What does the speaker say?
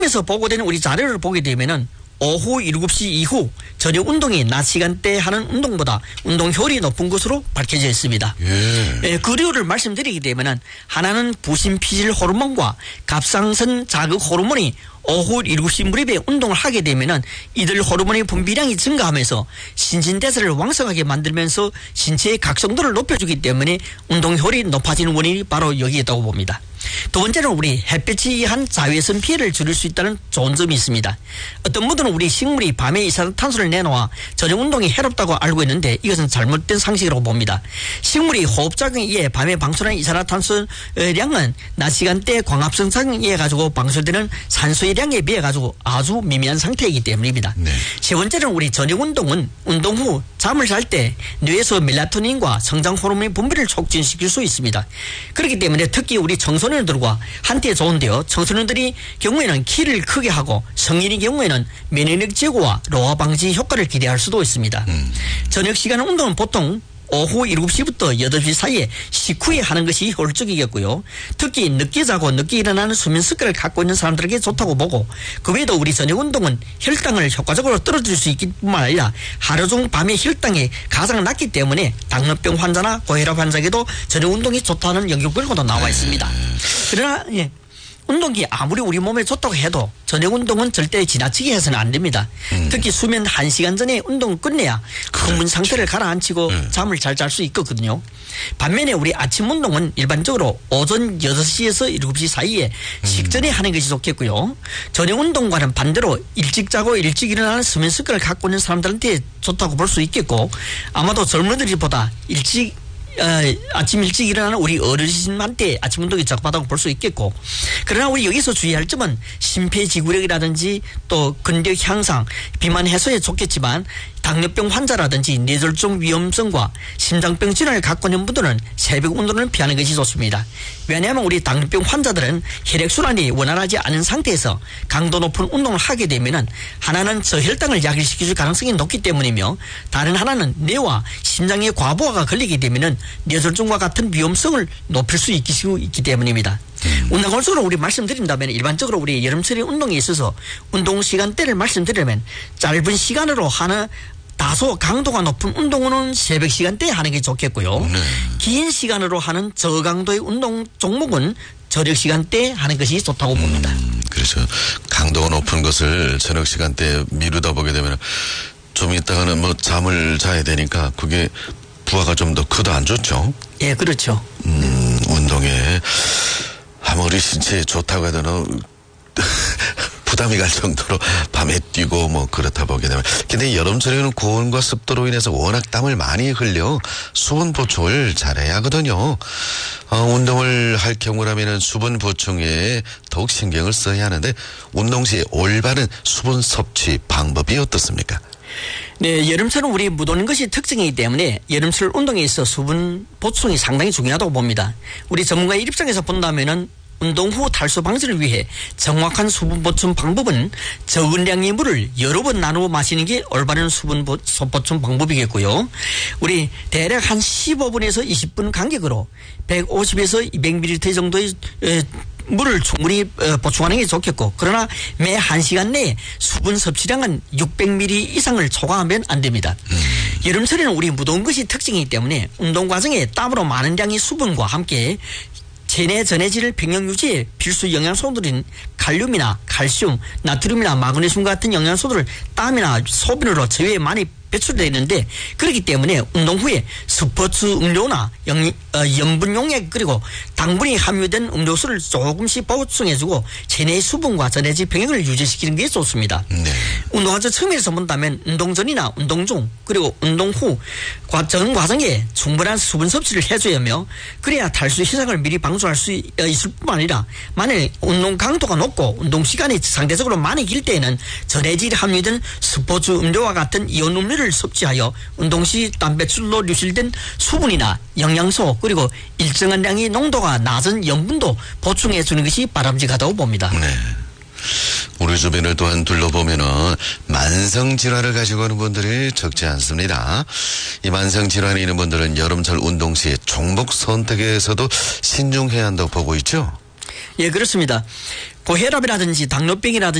에서 보고되는 우리 자료를 보게 되면은 오후 7시 이후 저녁 운동이 낮 시간대에 하는 운동보다 운동 효율이 높은 것으로 밝혀져 있습니다. 예, 그 이유를 말씀드리게 되면은 하나는 부신 피질 호르몬과 갑상선 자극 호르몬이 오후 7시 무렵에 운동을 하게 되면은 이들 호르몬의 분비량이 증가하면서 신진대사를 왕성하게 만들면서 신체의 각성도를 높여주기 때문에 운동 효율이 높아지는 원인이 바로 여기에 있다고 봅니다. 두 번째는 우리 햇빛이 한 자외선 피해를 줄일 수 있다는 좋은 점이 있습니다. 어떤 분들은 우리 식물이 밤에 이산화탄소를 내놓아 저녁 운동이 해롭다고 알고 있는데 이것은 잘못된 상식이라고 봅니다. 식물이 호흡작용에 의해 밤에 방출하는 이산화탄소량은 낮 시간대 광합성 작용에 의해 가지고 방출되는 산소의 량에 비해 가지고 아주 미미한 상태이기 때문입니다. 네. 세 번째는 우리 저녁 운동은 운동 후 잠을 잘 때 뇌에서 멜라토닌과 성장 호르몬의 분비를 촉진시킬 수 있습니다. 그렇기 때문에 특히 우리 청소년들과 한때 좋은데요. 청소년들이 경우에는 키를 크게 하고 성인의 경우에는 면역력 제고와 노화 방지 효과를 기대할 수도 있습니다. 저녁 시간 운동은 보통 오후 7시부터 8시 사이에 식후에 하는 것이 효율적이겠고요. 특히 늦게 자고 늦게 일어나는 수면 습관을 갖고 있는 사람들에게 좋다고 보고 그 외에도 우리 저녁 운동은 혈당을 효과적으로 떨어뜨릴 수 있기 뿐만 아니라 하루 중 밤에 혈당이 가장 낮기 때문에 당뇨병 환자나 고혈압 환자에게도 저녁 운동이 좋다는 연구 결과도 나와 있습니다. 그러나 운동이 아무리 우리 몸에 좋다고 해도 저녁 운동은 절대 지나치게 해서는 안 됩니다. 특히 수면 1시간 전에 운동을 끝내야 흥분 상태를 가라앉히고 잠을 잘 잘 수 있거든요. 반면에 우리 아침 운동은 일반적으로 오전 6시에서 7시 사이에 식전에 하는 것이 좋겠고요. 저녁 운동과는 반대로 일찍 자고 일찍 일어나는 수면 습관을 갖고 있는 사람들한테 좋다고 볼 수 있겠고 아마도 젊은이들보다 아침 일찍 일어나는 우리 어르신한테 아침 운동이 적합하다고 볼 수 있겠고 그러나 우리 여기서 주의할 점은 심폐지구력이라든지 또 근력 향상, 비만 해소에 좋겠지만 당뇨병 환자라든지 뇌졸중 위험성과 심장병 질환을 갖고 있는 분들은 새벽 운동을 피하는 것이 좋습니다. 왜냐하면 우리 당뇨병 환자들은 혈액순환이 원활하지 않은 상태에서 강도 높은 운동을 하게 되면은 하나는 저혈당을 야기시킬 가능성이 높기 때문이며 다른 하나는 뇌와 심장의 과부하가 걸리게 되면은 뇌졸중과 같은 위험성을 높일 수 있기 때문입니다. 운동할수록 우리 말씀드린다면 일반적으로 우리 여름철의 운동에 있어서 운동 시간대를 말씀드리면 짧은 시간으로 하는 다소 강도가 높은 운동은 새벽 시간대에 하는 게 좋겠고요. 긴 시간으로 하는 저강도의 운동 종목은 저녁 시간대에 하는 것이 좋다고 봅니다. 그래서 강도가 높은 것을 저녁 시간대에 미루다 보게 되면 좀 있다가는 뭐 잠을 자야 되니까 그게 부하가 좀 더 크다 안 좋죠? 예, 그렇죠. 운동에 아무리 신체에 좋다고 해도 부담이 갈 정도로 밤에 뛰고 뭐 그렇다 보게 되면 근데 여름철에는 고온과 습도로 인해서 워낙 땀을 많이 흘려 수분 보충을 잘해야 하거든요. 운동을 할 경우라면 수분 보충에 더욱 신경을 써야 하는데 운동 시 올바른 수분 섭취 방법이 어떻습니까? 네, 여름철은 우리 무도는 것이 특징이기 때문에 여름철 운동에 있어 수분 보충이 상당히 중요하다고 봅니다. 우리 전문가의 입장에서 본다면은 운동 후 탈수 방지를 위해 정확한 수분 보충 방법은 적은 양의 물을 여러 번 나누어 마시는 게 올바른 수분 보충 방법이겠고요. 우리 대략 한 15분에서 20분 간격으로 150에서 200ml 정도의 물을 충분히 보충하는 게 좋겠고 그러나 매 1시간 내에 수분 섭취량은 600ml 이상을 초과하면 안 됩니다. 여름철에는 우리 무더운 것이 특징이기 때문에 운동 과정에 땀으로 많은 양의 수분과 함께 체내 전해질 평형 유지에 필수 영양소들인 칼륨이나 칼슘, 나트륨이나 마그네슘 같은 영양소들을 땀이나 소변으로 저위에 많이 배출되어 있는데 그렇기 때문에 운동 후에 스포츠 음료나 염분 용액 그리고 당분이 함유된 음료수를 조금씩 보충해주고 체내의 수분과 전해질 평형을 유지시키는 게 좋습니다. 운동하자 측면에서 본다면 운동 전이나 운동 중 그리고 운동 후 전 과정에 충분한 수분 섭취를 해줘야 하며 그래야 탈수 현상을 미리 방지할 수 있을 뿐만 아니라 만약 운동 강도가 높고 운동 시간이 상대적으로 많이 길 때에는 전해질이 함유된 스포츠 음료와 같은 이온 음료를 섭취하여 운동 시 땀 배출로 유실된 수분이나 영양소 그리고 일정한 양의 농도가 낮은 염분도 보충해 주는 것이 바람직하다고 봅니다. 네. 우리 주변을 또한 둘러보면은 만성질환을 가지고 있는 분들이 적지 않습니다. 이 만성질환이 있는 분들은 여름철 운동 시 종목 선택에서도 신중해야 한다고 보고 있죠? 예, 그렇습니다. 고혈압이라든지 당뇨병이라든지